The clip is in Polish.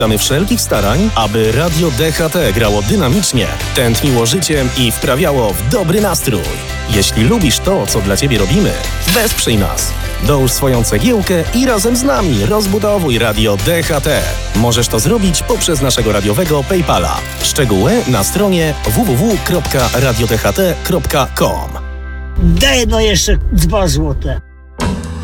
Mamy wszelkich starań, aby Radio DHT grało dynamicznie, tętniło życiem i wprawiało w dobry nastrój. Jeśli lubisz to, co dla Ciebie robimy, wesprzyj nas. Dołóż swoją cegiełkę i razem z nami rozbudowuj Radio DHT. Możesz to zrobić poprzez naszego radiowego PayPala. Szczegóły na stronie www.radiodht.com. Daj no jeszcze 2 złote.